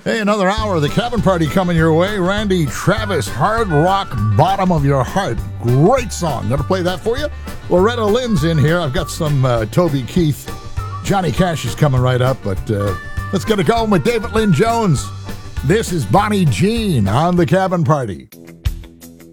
Hey, another hour of the Cabin Party coming your way. Randy Travis, Hard Rock, Bottom of Your Heart. Great song. Gonna play that for you. Loretta Lynn's in here. I've got some Toby Keith. Johnny Cash is coming right up, but let's get it going with David Lynn Jones. This is Bonnie Jean on the Cabin Party.